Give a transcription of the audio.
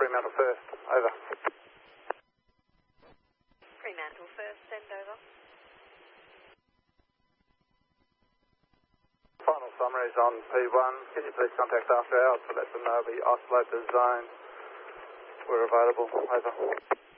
Fremantle first, over. Fremantle first, send over. Final summaries on P1. Can you please contact after hours to let them know the oscillator zone were available, over.